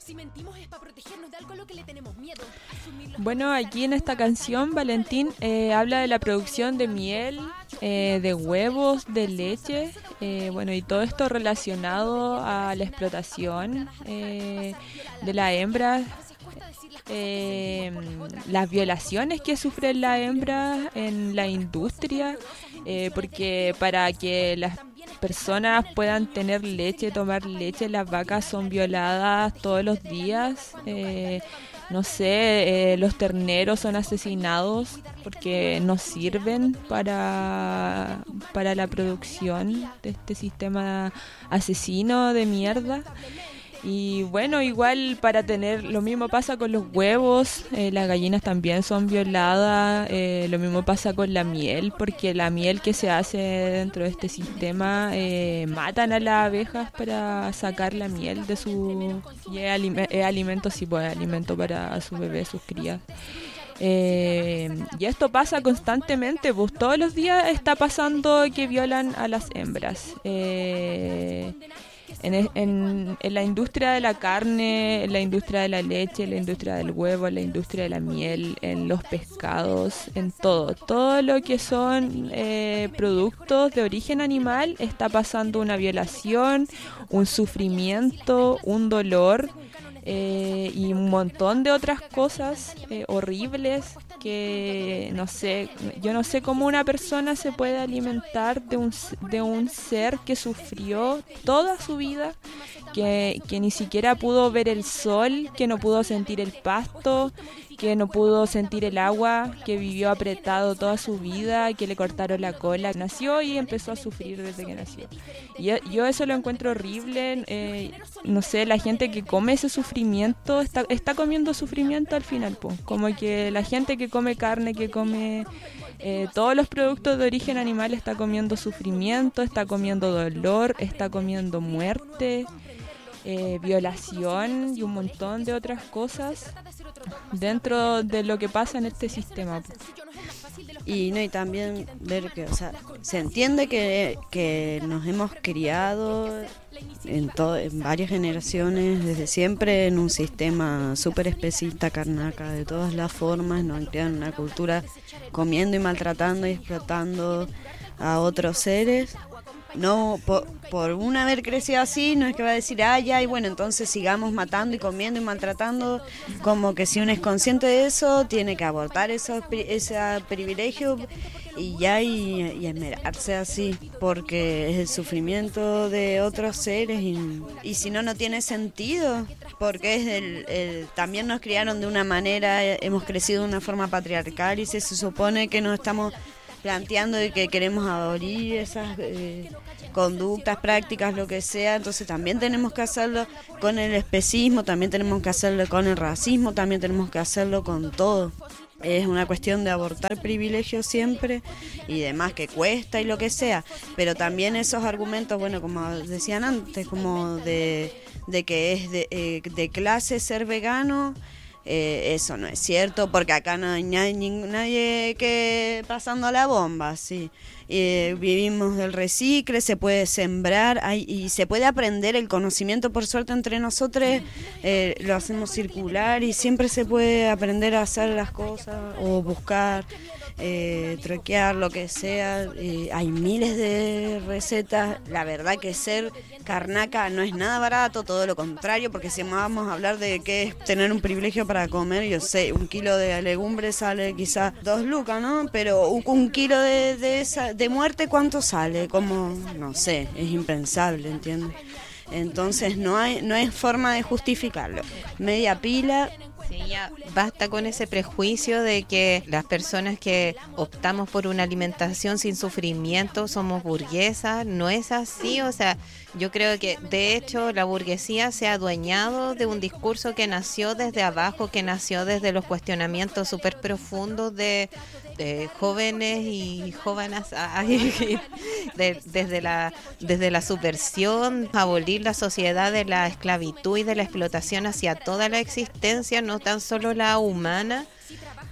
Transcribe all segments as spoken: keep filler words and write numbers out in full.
Bueno, aquí en esta canción Valentín eh, habla de la producción de miel, eh, de huevos, de leche, eh, bueno, y todo esto relacionado a la explotación eh, de la hembra, eh, las violaciones que sufre la hembra en la industria, eh, porque para que las personas puedan tener leche, tomar leche, las vacas son violadas todos los días. Eh, no sé, eh, los terneros son asesinados porque no sirven para, para la producción de este sistema asesino de mierda. Y bueno, igual para tener, lo mismo pasa con los huevos, eh, las gallinas también son violadas, eh, lo mismo pasa con la miel, porque la miel que se hace dentro de este sistema, eh, matan a las abejas para sacar la miel de su... Y es, alime- es alimento, sí, pues es alimento para su bebé, sus crías. Eh, y esto pasa constantemente, pues todos los días está pasando que violan a las hembras. Eh... En, en, en la industria de la carne, en la industria de la leche, en la industria del huevo, en la industria de la miel, en los pescados, en todo. Todo lo que son eh, productos de origen animal está pasando una violación, un sufrimiento, un dolor eh, y un montón de otras cosas eh, horribles que no sé, yo no sé cómo una persona se puede alimentar de un, de un ser que sufrió toda su vida, que, que ni siquiera pudo ver el sol, que no pudo sentir el pasto, que no pudo sentir el agua, que vivió apretado toda su vida, que le cortaron la cola, nació y empezó a sufrir desde que nació. Y yo, yo eso lo encuentro horrible, eh, no sé, la gente que come ese sufrimiento está, está comiendo sufrimiento al final, po. Como que la gente que come carne, que come eh, todos los productos de origen animal está comiendo sufrimiento, está comiendo dolor, está comiendo muerte, eh, violación y un montón de otras cosas dentro de lo que pasa en este sistema. Y no, y también ver que, o sea, se entiende que, que nos hemos criado en, to- en varias generaciones, desde siempre, en un sistema súper especista, carnaca, de todas las formas, nos han criado en una cultura comiendo y maltratando y explotando a otros seres. No, por, por un haber crecido así, no es que va a decir, ah, ya, y bueno, entonces sigamos matando y comiendo y maltratando, como que si uno es consciente de eso, tiene que abortar esos, ese privilegio y ya, y, y esmerarse así, porque es el sufrimiento de otros seres, y, y si no, no tiene sentido, porque es el, el, también nos criaron de una manera, hemos crecido de una forma patriarcal, y se, se supone que nos estamos planteando de que queremos abolir esas eh, conductas, prácticas, lo que sea, entonces también tenemos que hacerlo con el especismo, también tenemos que hacerlo con el racismo, también tenemos que hacerlo con todo. Es una cuestión de abortar privilegios siempre y demás, que cuesta y lo que sea, pero también esos argumentos, bueno, como decían antes, como de, de que es de, eh, de clase ser vegano. Eh, eso no es cierto, porque acá no hay nadie, nadie que pasando la bomba, sí. Eh, vivimos del recicle, se puede sembrar hay, y se puede aprender el conocimiento, por suerte entre nosotros eh, lo hacemos circular y siempre se puede aprender a hacer las cosas o buscar, eh, troquear, lo que sea. Eh, hay miles de recetas, la verdad que ser carnaca no es nada barato, todo lo contrario, porque si vamos a hablar de qué es tener un privilegio para comer, yo sé, un kilo de legumbres sale quizás dos lucas, ¿no? Pero un, un kilo de, de, esa, de muerte, ¿cuánto sale? Como, no sé, es impensable, ¿entiendes? Entonces no hay, no hay forma de justificarlo. Media pila. Sí, ya basta con ese prejuicio de que las personas que optamos por una alimentación sin sufrimiento somos burguesas. No es así, o sea, yo creo que de hecho la burguesía se ha adueñado de un discurso que nació desde abajo, que nació desde los cuestionamientos súper profundos de, de jóvenes y jóvenes, ay, de, desde la desde la subversión, abolir la sociedad de la esclavitud y de la explotación hacia toda la existencia, no tan solo la humana,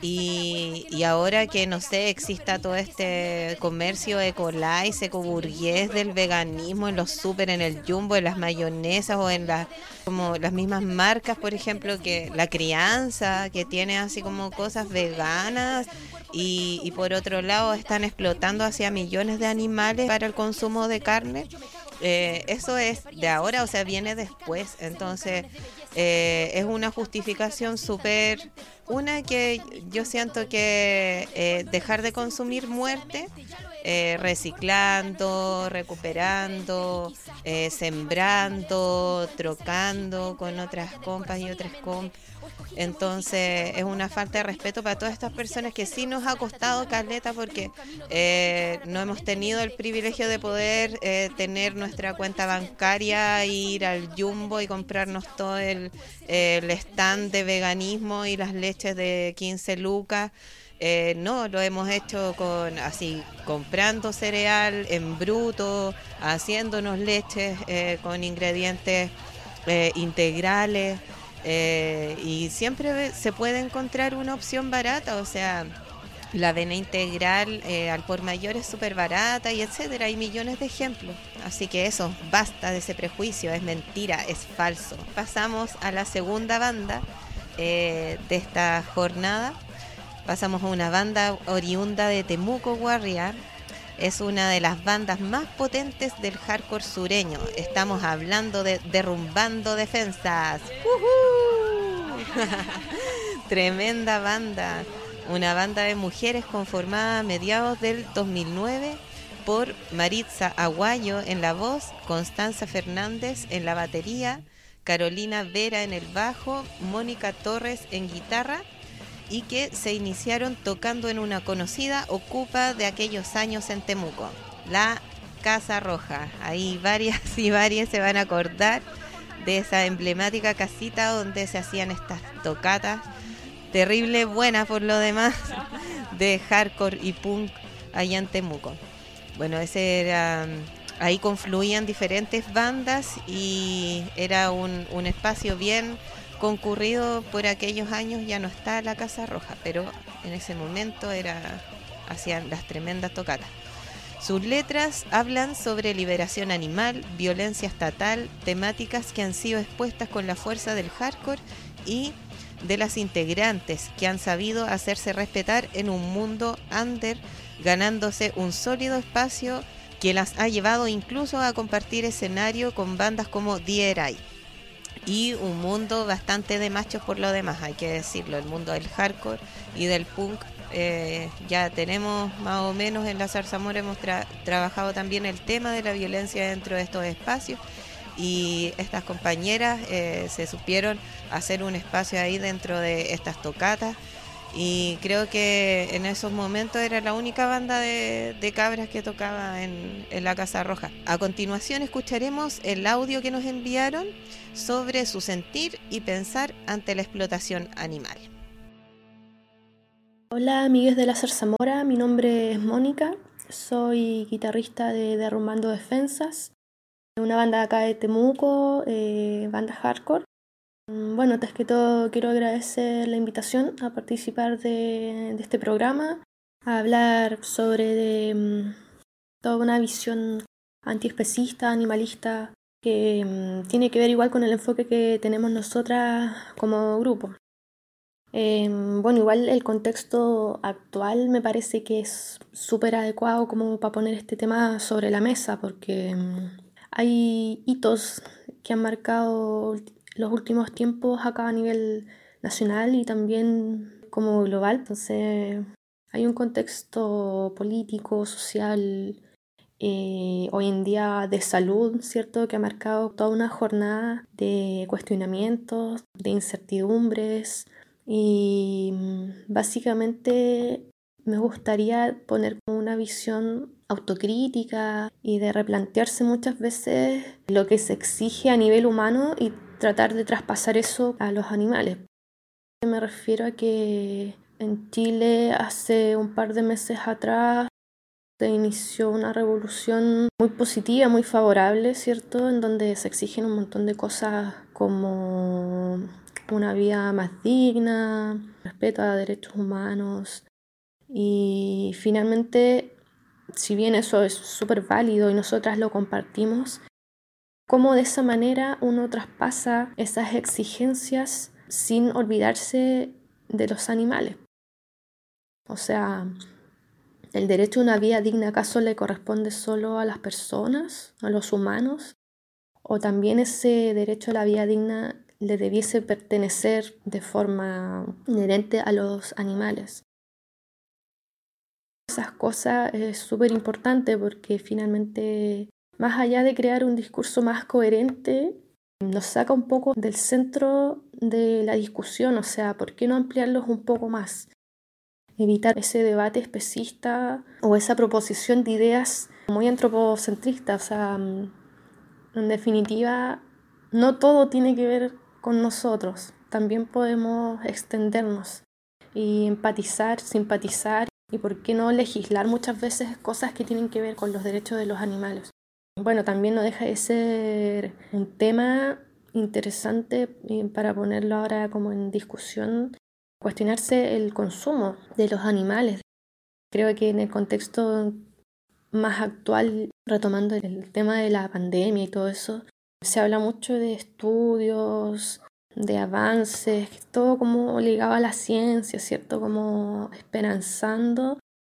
Y, y ahora que, no sé, exista todo este comercio ecolais, ecoburgués del veganismo en los súper, en el Jumbo, en las mayonesas o en las como las mismas marcas, por ejemplo, que la crianza, que tiene así como cosas veganas, y, y por otro lado están explotando hacia millones de animales para el consumo de carne. Eh, eso es de ahora, o sea, viene después. Entonces, eh, es una justificación súper... Una que yo siento que eh, dejar de consumir muerte, eh, reciclando, recuperando, eh, sembrando, trocando con otras compas y otras compas. Entonces es una falta de respeto para todas estas personas que sí nos ha costado caleta porque eh, no hemos tenido el privilegio de poder eh, tener nuestra cuenta bancaria, ir al Jumbo y comprarnos todo el, el stand de veganismo y las leches de quince lucas. Eh, no, lo hemos hecho con así, comprando cereal en bruto, haciéndonos leches eh, con ingredientes eh, integrales. Eh, y siempre se puede encontrar una opción barata, o sea, la avena integral eh, al por mayor es súper barata y etcétera, hay millones de ejemplos. Así que eso, basta de ese prejuicio, es mentira, es falso. Pasamos a la segunda banda eh, de esta jornada. Pasamos a una banda oriunda de Temuco, Guarriar. Es una de las bandas más potentes del hardcore sureño. Estamos hablando de Derrumbando Defensas. ¡Uhú! Tremenda banda. Una banda de mujeres conformada a mediados del dos mil nueve por Maritza Aguayo en la voz, Constanza Fernández en la batería, Carolina Vera en el bajo, Mónica Torres en guitarra, y que se iniciaron tocando en una conocida ocupa de aquellos años en Temuco, la Casa Roja. Ahí varias y varias se van a acordar de esa emblemática casita donde se hacían estas tocatas, terrible buenas por lo demás, de hardcore y punk allá en Temuco. Bueno, ese era... Ahí confluían diferentes bandas y era un, un espacio bien concurrido por aquellos años. Ya no está la Casa Roja, pero en ese momento era hacían las tremendas tocatas. Sus letras hablan sobre liberación animal, violencia estatal, temáticas que han sido expuestas con la fuerza del hardcore y de las integrantes que han sabido hacerse respetar en un mundo under, ganándose un sólido espacio que las ha llevado incluso a compartir escenario con bandas como D R I. Y un mundo bastante de machos por lo demás, hay que decirlo, el mundo del hardcore y del punk. Eh, ya tenemos más o menos en la Zarzamora, hemos tra- trabajado también el tema de la violencia dentro de estos espacios, y estas compañeras eh, se supieron hacer un espacio ahí dentro de estas tocatas, y creo que en esos momentos era la única banda de, de cabras que tocaba en, en la Casa Roja. A continuación escucharemos el audio que nos enviaron sobre su sentir y pensar ante la explotación animal. Hola amigues de la Zarzamora, mi nombre es Mónica, soy guitarrista de Derrumbando Defensas, una banda de acá de Temuco, eh, banda hardcore. Bueno, antes que todo quiero agradecer la invitación a participar de, de este programa, a hablar sobre de, um, toda una visión antiespecista, animalista, que um, tiene que ver igual con el enfoque que tenemos nosotras como grupo. Eh, bueno, igual el contexto actual me parece que es súper adecuado como para poner este tema sobre la mesa, porque um, hay hitos que han marcado los últimos tiempos acá a nivel nacional y también como global. Entonces hay un contexto político, social, eh, hoy en día de salud, ¿cierto?, que ha marcado toda una jornada de cuestionamientos, de incertidumbres, y básicamente me gustaría poner como una visión autocrítica y de replantearse muchas veces lo que se exige a nivel humano y tratar de traspasar eso a los animales. Me refiero a que en Chile hace un par de meses atrás se inició una revolución muy positiva, muy favorable, ¿cierto?, en donde se exigen un montón de cosas como una vida más digna, respeto a derechos humanos y finalmente, si bien eso es súper válido y nosotras lo compartimos, cómo de esa manera uno traspasa esas exigencias sin olvidarse de los animales. O sea, ¿el derecho a una vida digna acaso le corresponde solo a las personas, a los humanos? ¿O también ese derecho a la vida digna le debiese pertenecer de forma inherente a los animales? Esas cosas es súper importante porque finalmente, más allá de crear un discurso más coherente, nos saca un poco del centro de la discusión, o sea, ¿por qué no ampliarlos un poco más? Evitar ese debate especista o esa proposición de ideas muy antropocentrista, o sea, en definitiva, no todo tiene que ver con nosotros, también podemos extendernos y empatizar, simpatizar y por qué no legislar muchas veces cosas que tienen que ver con los derechos de los animales. Bueno, también no deja de ser un tema interesante para ponerlo ahora como en discusión, cuestionarse el consumo de los animales. Creo que en el contexto más actual, retomando el tema de la pandemia y todo eso, se habla mucho de estudios, de avances, todo como ligado a la ciencia, ¿cierto? Como esperanzando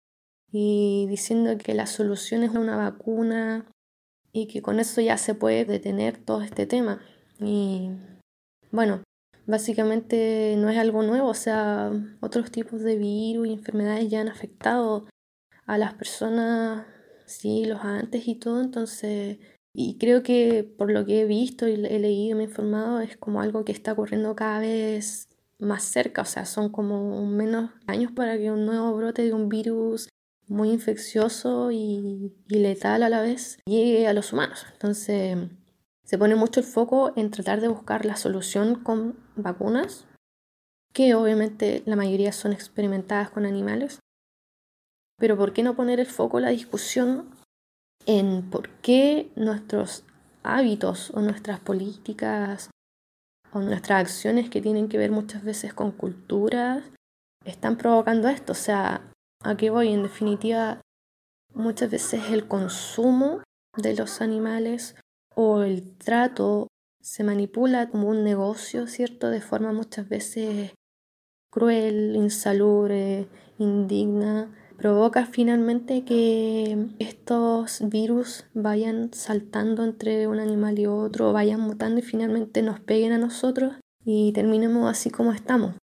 y diciendo que la solución es una vacuna y que con eso ya se puede detener todo este tema. Y bueno, básicamente no es algo nuevo, o sea, otros tipos de virus y enfermedades ya han afectado a las personas siglos antes y todo, entonces, y creo que por lo que he visto y he leído, me he informado, es como algo que está ocurriendo cada vez más cerca, o sea, son como menos años para que un nuevo brote de un virus muy infeccioso y, y letal a la vez llegue a los humanos. Entonces, se pone mucho el foco en tratar de buscar la solución con vacunas, que obviamente la mayoría son experimentadas con animales. Pero ¿por qué no poner el foco, la discusión, en por qué nuestros hábitos o nuestras políticas o nuestras acciones que tienen que ver muchas veces con culturas están provocando esto? O sea, ¿a qué voy? En definitiva, muchas veces el consumo de los animales o el trato se manipula como un negocio, ¿cierto? De forma muchas veces cruel, insalubre, indigna. Provoca finalmente que estos virus vayan saltando entre un animal y otro, vayan mutando y finalmente nos peguen a nosotros y terminemos así como estamos.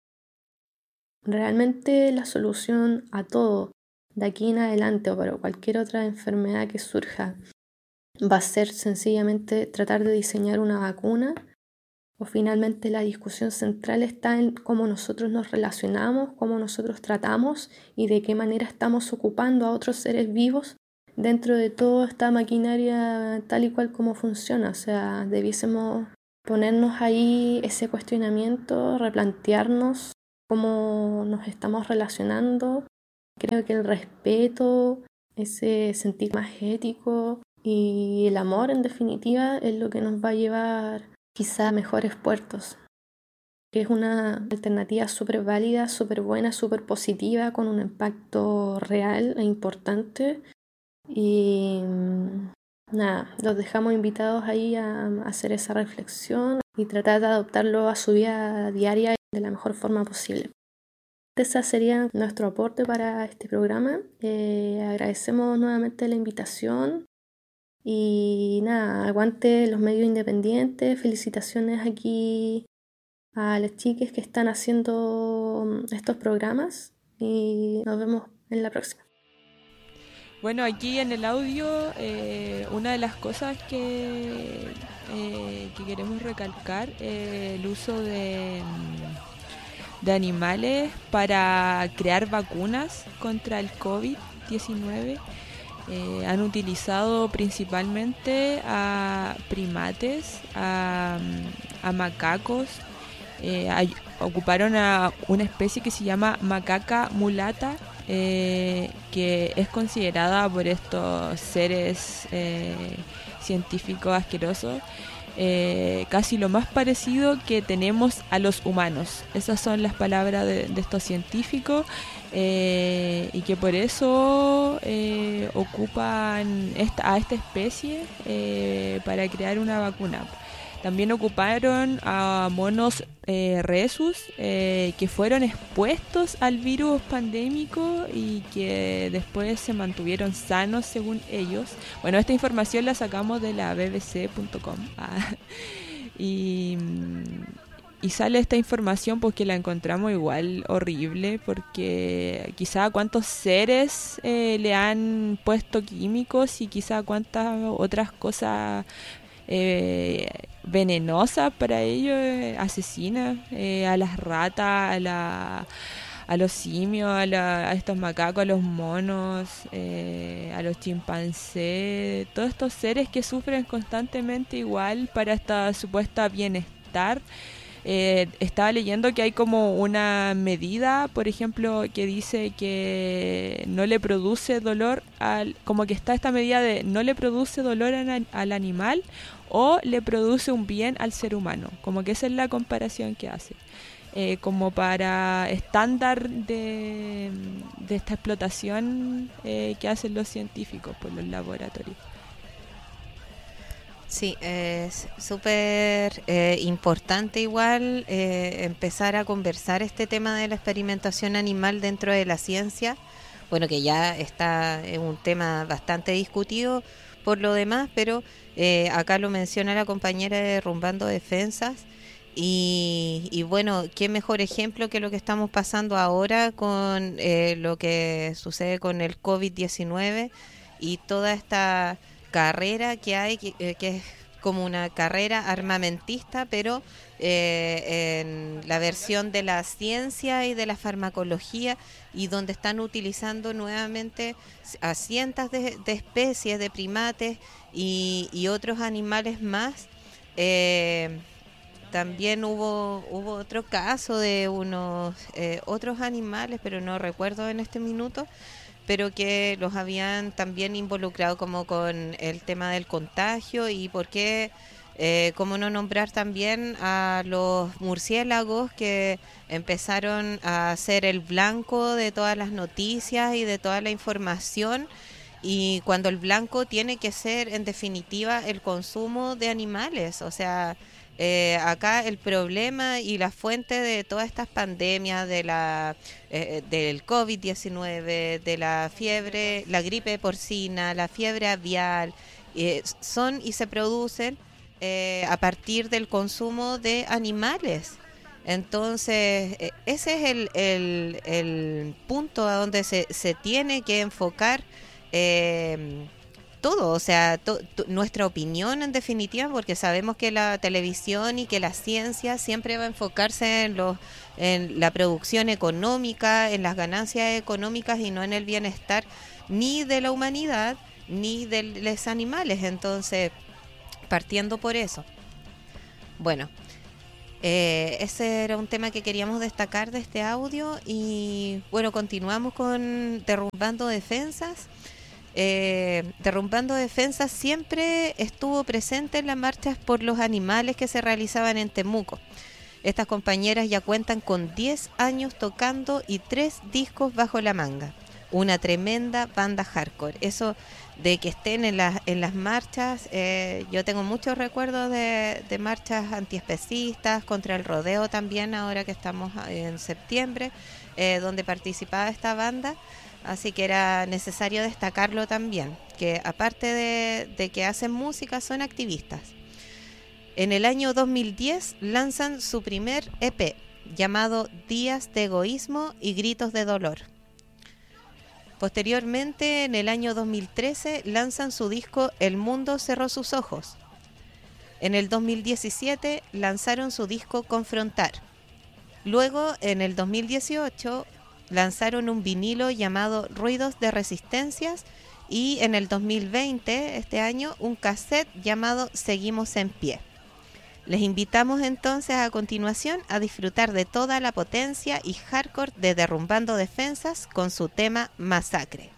Realmente la solución a todo de aquí en adelante o para cualquier otra enfermedad que surja va a ser sencillamente tratar de diseñar una vacuna. O finalmente la discusión central está en cómo nosotros nos relacionamos, cómo nosotros tratamos y de qué manera estamos ocupando a otros seres vivos dentro de toda esta maquinaria tal y cual como funciona. O sea, debiésemos ponernos ahí ese cuestionamiento, replantearnos cómo nos estamos relacionando. Creo que el respeto, ese sentir más ético y el amor en definitiva es lo que nos va a llevar quizá mejores puertos, que es una alternativa súper válida, súper buena, súper positiva, con un impacto real e importante. Y nada, los dejamos invitados ahí a hacer esa reflexión y tratar de adoptarlo a su vida diaria de la mejor forma posible. Ese sería nuestro aporte para este programa. Eh, agradecemos nuevamente la invitación. Y nada, aguante los medios independientes, felicitaciones aquí a las chicas que están haciendo estos programas y nos vemos en la próxima. Bueno, aquí en el audio eh, una de las cosas que, eh, que queremos recalcar es eh, el uso de, de animales para crear vacunas contra el covid diecinueve. Eh, han utilizado principalmente a primates, a, a macacos, eh, a, ocuparon a una especie que se llama macaca mulata, eh, que es considerada por estos seres eh, científicos asquerosos eh, casi lo más parecido que tenemos a los humanos. Esas son las palabras de, de estos científicos, eh, y que por eso eh, ocupan esta, a esta especie eh, para crear una vacuna. También ocuparon a monos eh, rhesus eh, que fueron expuestos al virus pandémico y que después se mantuvieron sanos según ellos. Bueno, esta información la sacamos de la b b c punto com. Ah, y, y sale esta información porque la encontramos igual horrible, porque quizá cuántos seres eh, le han puesto químicos y quizá cuántas otras cosas Eh, venenosa para ellos, eh, asesina eh, a las ratas, a, la, a los simios, a, la, a estos macacos, a los monos, eh, a los chimpancés, todos estos seres que sufren constantemente igual para esta supuesta bienestar. Eh, estaba leyendo que hay como una medida, por ejemplo, que dice que no le produce dolor, al, como que está esta medida de no le produce dolor al, al animal o le produce un bien al ser humano, como que esa es la comparación que hace, eh, como para estándar de, de esta explotación eh, que hacen los científicos por los laboratorios. Sí, es súper eh, importante igual eh, empezar a conversar este tema de la experimentación animal dentro de la ciencia. Bueno, que ya está en un tema bastante discutido por lo demás, pero eh, acá lo menciona la compañera de Derrumbando Defensas. Y, y bueno, qué mejor ejemplo que lo que estamos pasando ahora con eh, lo que sucede con el covid diecinueve y toda esta carrera que hay, que, eh, que es como una carrera armamentista, pero eh, en la versión de la ciencia y de la farmacología, y donde están utilizando nuevamente a cientos de, de especies de primates y, y otros animales más. Eh, también hubo hubo otro caso de unos eh, otros animales, pero no recuerdo en este minuto, pero que los habían también involucrado como con el tema del contagio. Y por qué, eh, cómo no nombrar también a los murciélagos que empezaron a ser el blanco de todas las noticias y de toda la información, y cuando el blanco tiene que ser en definitiva el consumo de animales. O sea, Eh, acá el problema y la fuente de todas estas pandemias, de la eh, del covid diecinueve, de la fiebre, la gripe porcina, la fiebre aviar, eh, son y se producen eh, a partir del consumo de animales. Entonces, eh, ese es el, el, el punto a donde se, se tiene que enfocar eh, todo, o sea, to, to, nuestra opinión en definitiva, porque sabemos que la televisión y que la ciencia siempre va a enfocarse en, los, en la producción económica, en las ganancias económicas, y no en el bienestar ni de la humanidad ni de los animales. Entonces, partiendo por eso. Bueno, eh, ese era un tema que queríamos destacar de este audio. Y bueno, continuamos con Derrumbando Defensas. Eh, Derrumbando Defensas siempre estuvo presente en las marchas por los animales que se realizaban en Temuco. Estas compañeras ya cuentan con diez años tocando y tres discos bajo la manga. Una tremenda banda hardcore. Eso de que estén en, la, en las marchas, eh, yo tengo muchos recuerdos de, de marchas antiespecistas, contra el rodeo también, ahora que estamos en septiembre, eh, donde participaba esta banda. Así que era necesario destacarlo también, que aparte de, de que hacen música, son activistas. En el año dos mil diez lanzan su primer E P, llamado Días de Egoísmo y Gritos de Dolor. Posteriormente, en el año dos mil trece, lanzan su disco El Mundo Cerró Sus Ojos. En el dos mil diecisiete lanzaron su disco Confrontar. Luego, en el dos mil dieciocho, lanzaron un vinilo llamado Ruidos de Resistencias, y en el dos mil veinte, este año, un cassette llamado Seguimos en Pie. Les invitamos entonces a continuación a disfrutar de toda la potencia y hardcore de Derrumbando Defensas con su tema Masacre.